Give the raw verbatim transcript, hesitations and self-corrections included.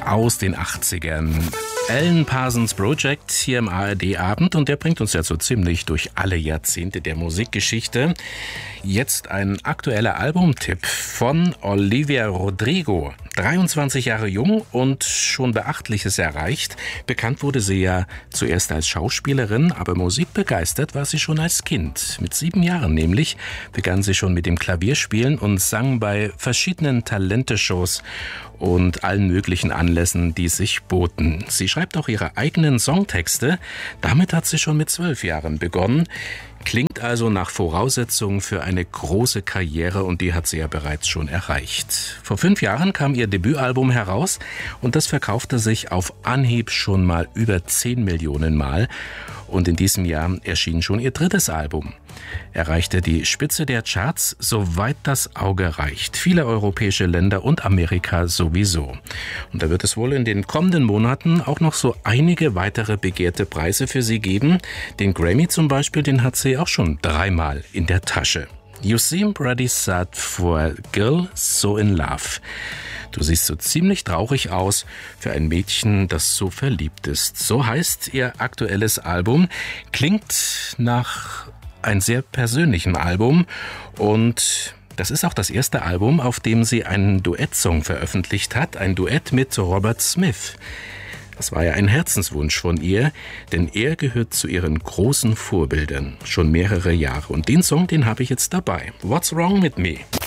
aus den achtzigern. Alan Parsons Project hier im A R D-Abend und der bringt uns ja so ziemlich durch alle Jahrzehnte der Musikgeschichte. Jetzt ein aktueller Albumtipp von Olivia Rodrigo. dreiundzwanzig Jahre jung und schon Beachtliches erreicht. Bekannt wurde sie ja zuerst als Schauspielerin, aber musikbegeistert war sie schon als Kind. Mit sieben Jahren nämlich begann sie schon mit dem Klavierspielen und sang bei verschiedenen Talenteshows und allen möglichen Anlässen, die sich boten. Sie schreibt auch ihre eigenen Songtexte. Damit hat sie schon mit zwölf Jahren begonnen. Klingt also nach Voraussetzungen für eine große Karriere und die hat sie ja bereits schon erreicht. Vor fünf Jahren kam ihr Debütalbum heraus und das verkaufte sich auf Anhieb schon mal über zehn Millionen Mal. Und in diesem Jahr erschien schon ihr drittes Album. Erreichte die Spitze der Charts, soweit das Auge reicht. Viele europäische Länder und Amerika sowieso. Und da wird es wohl in den kommenden Monaten auch noch so einige weitere begehrte Preise für sie geben. Den Grammy zum Beispiel, den hat sie auch schon dreimal in der Tasche. You seem pretty sad for a girl so in love. Du siehst so ziemlich traurig aus für ein Mädchen, das so verliebt ist. So heißt ihr aktuelles Album. Klingt nach einem sehr persönlichen Album und das ist auch das erste Album, auf dem sie einen Duettsong veröffentlicht hat. Ein Duett mit Robert Smith. Das war ja ein Herzenswunsch von ihr, denn er gehört zu ihren großen Vorbildern schon mehrere Jahre. Und den Song, den habe ich jetzt dabei. What's Wrong with Me?